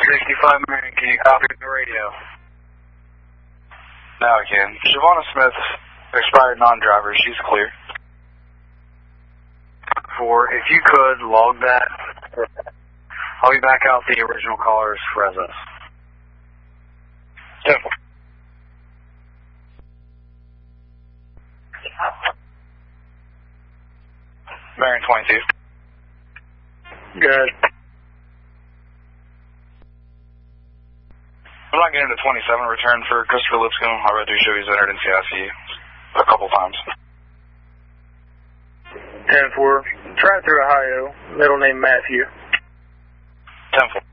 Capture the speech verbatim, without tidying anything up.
sixty-five Marion, can you copy the radio? Now I can. Shavonna Smith, expired non-driver, she's clear. Four, if you could, log that. I'll be back out the original caller's Frezas. Temple. Marion twenty-two. Good. I'm not getting to twenty-seven, return for Christopher Lipscomb. I already show he's entered into I C U a couple times. ten four, try through Ohio, middle name Matthew. ten four.